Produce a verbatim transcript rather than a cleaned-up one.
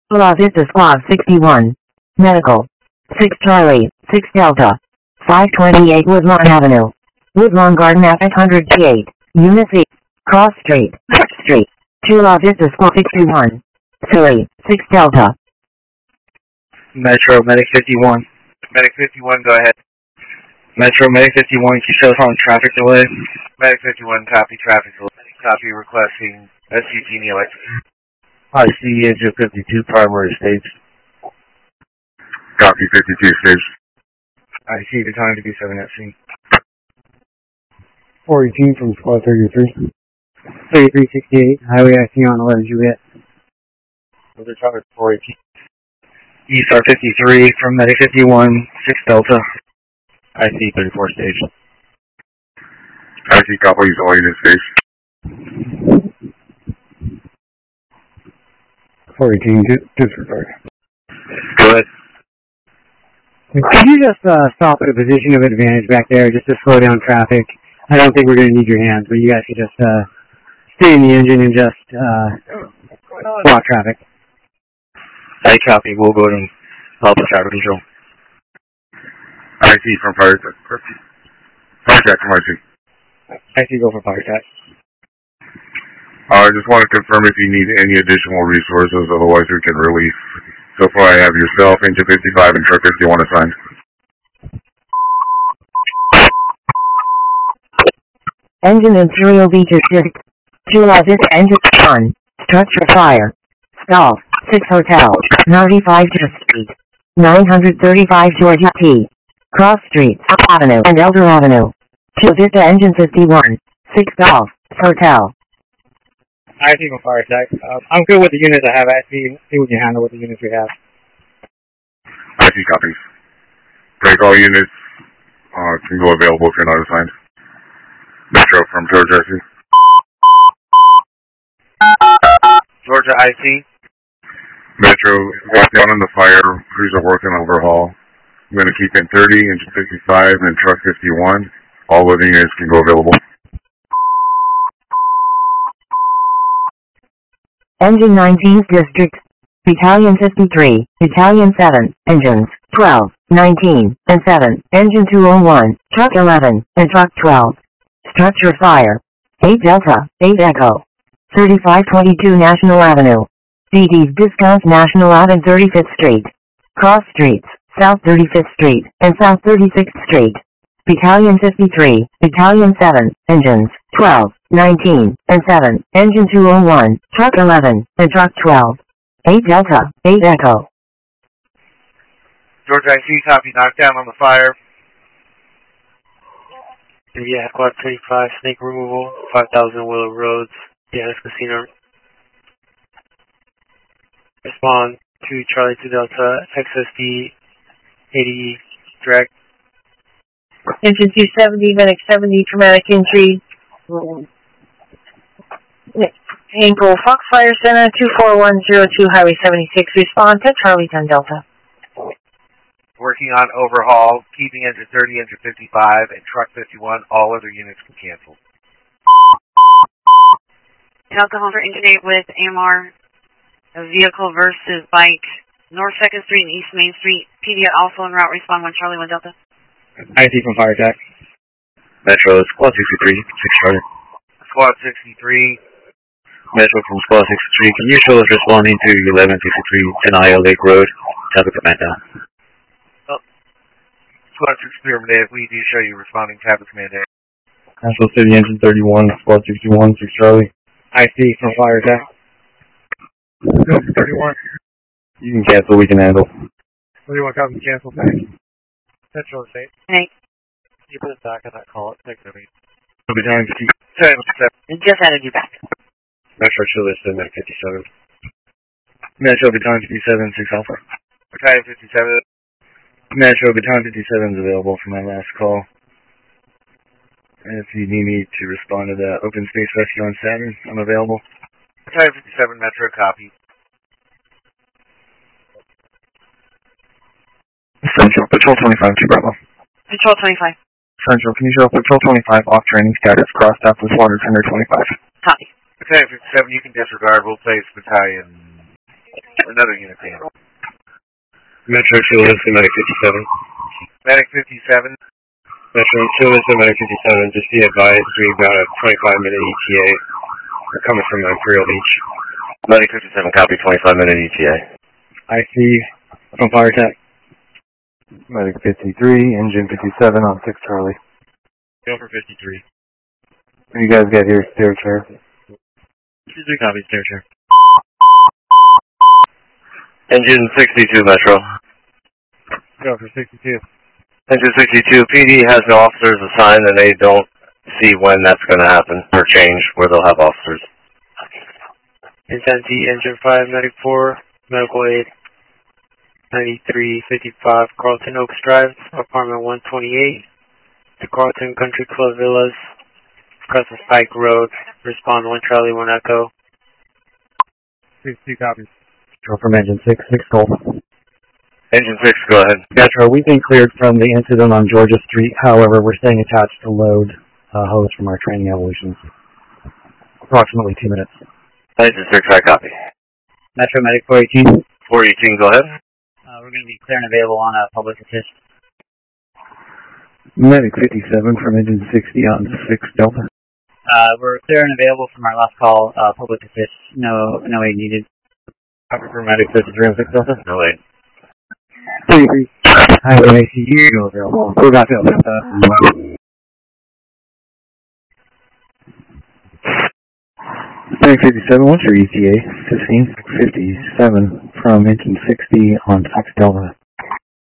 La Vista Squad sixty-one. Medical. six Charlie, six Delta. five twenty-eight Woodlawn Avenue. Woodlawn Garden at eight hundred T eight. Unit C. Cross Street. Street. two La Vista Squad sixty-one. Philly, six Delta. Metro, Medic fifty-one. Medic fifty-one, go ahead. Metro, Medic fifty-one, can you show us on traffic delay? Medic fifty-one, copy traffic delay. Copy requesting S U G N E electric. I see engine fifty-two primary stage. Copy fifty-two stage. I see the time to be seven at scene. four eighteen from squad thirty-three. thirty-three sixty-eight, highway I C on eleven Juliet. Other traffic four eighteen. E S A R fifty-three from Medic fifty-one, six Delta. I see thirty-four stage. I see copies all unit stage. four eighteen, disregard. Go ahead. Could you just uh, stop at a position of advantage back there just to slow down traffic? I don't think we're going to need your hands, but you guys should just uh, stay in the engine and just uh, block traffic. I copy. We'll go and help with traffic control. I see from fire attack. Fire attack from I C. I see go for fire attack. I uh, just want to confirm if you need any additional resources, otherwise we can release. So far I have yourself, engine fifty-five, and truck fifty-one assigned. Engine Imperial Beaches District. two La Vista Engine one. Structure fire. Stall. six Hotel. ninety-five Street. nine thirty-five Georgia T. Cross Street, Avenue, and Elder Avenue. two Vista Engine fifty-one. six Golf. Hotel. I see from fire attack. Uh, I'm good with the units I have. I see, see what you handle with the units we have. I see copies. Break all units. Uh, can go available if you're not assigned. Metro from Georgia I C. Georgia I C. Metro, walk down on the fire. Crews are working overhaul. I'm going to keep in thirty, engine fifty-five, and truck fifty-one. All other units can go available. Engine nineteenth District. Battalion fifty-three, Battalion seven, Engines twelve, nineteen, and seven, Engine two oh one, Truck eleven, and Truck twelve. Structure fire. eight Delta, eight Echo. thirty-five twenty-two National Avenue. D D's Discounts National Ave and thirty-fifth Street. Cross Streets, South thirty-fifth Street, and South thirty-sixth Street. Battalion fifty-three, Battalion seven, Engines twelve, nineteen, and seven, Engine two oh one, Truck eleven, and Truck twelve. eight Delta, eight Echo. Georgia I C, copy, knockdown on the fire. Yeah, Squad thirty-five, snake removal, five thousand Willow Roads, Dennis Casino. Respond to Charlie two Delta, X S D eighty, direct. Engine two seventy, Medic seventy, traumatic injury. Ankle, Foxfire Center, two four one zero two, Highway seventy-six. Respond to Charlie ten Delta. Working on overhaul, keeping engine thirty, engine fifty-five, and truck fifty-one. All other units can cancel. Delta Hunter Engine eight with A M R. A vehicle versus bike. North second Street and East Main Street. P D also en route. Respond one Charlie one Delta. I see from fire attack. Metro, Squad sixty-three, six Charlie. Squad sixty-three. Metro from Squad sixty-three, can you show us responding to eleven sixty-three Tenaya Lake Road? Traffic command down. Oh. Squad sixty-three, Dave, we do show you responding traffic command down. National City Engine thirty-one, Squad sixty-one, six Charlie. I see from fire attack. thirty-one. You can cancel, we can handle. thirty-one, copy, cancel, thanks. Central State. Hey. You put it back on that call. Take it. Battalion It just added you back. Metro Chile seven fifty-seven. Metro Battalion fifty-seven, six Alpha. Battalion fifty-seven. Metro Battalion fifty-seven is available for my last call. And if you need me to respond to that open space rescue on Saturn, I'm available. Battalion fifty-seven, Metro, copy. Central, Patrol twenty-five, two Bravo. Patrol twenty-five. Central, can you show Patrol twenty-five off training status, crossed out with Water Tender twenty-five? Copy. Battalion fifty-seven, you can disregard. We'll place Battalion Another unit team. Metro Chula Vista, Medic fifty-seven. Medic fifty-seven. Metro Chula Vista, Medic fifty-seven, just be advised we've got a twenty-five minute E T A. They're coming from Imperial Beach. Medic fifty-seven, copy, twenty-five minute E T A. I see from fire tech. Medic fifty-three, engine fifty-seven on six Charlie. Go for fifty-three. When you guys get here, stair chair. fifty-three copy, stair chair. Engine sixty-two, Metro. Go for sixty-two. Engine sixty-two, P D has no officers assigned and they don't see when that's going to happen or change where they'll have officers. Intensity, Engine five, Medic four, Medical aid, ninety-three fifty-five Carlton Oaks Drive, apartment one twenty-eight, to Carlton Country Club Villas, across the Spike Road. Respond one Charlie, one Echo. sixty-two copies. Go from engine six, six Golf. Engine six, go ahead. Metro, we've been cleared from the incident on Georgia Street. However, we're staying attached to load uh, hose from our training evolutions. Approximately two minutes. Engine six, I copy. Metro Medic four eighteen. four eighteen, go ahead. Uh, we're going to be clear and available on a public assist. Medic fifty-seven from engine sixty on six Delta. Uh, we're clear and available from our last call, uh, public assist. No, no aid needed. Copy for Medic fifty-three on six Delta. No aid. thirty-three. Highway A C U, go available. We're not Delta. Medic fifty-seven, what's your E T A? fifteen fifty-seven from engine sixty on six Delta.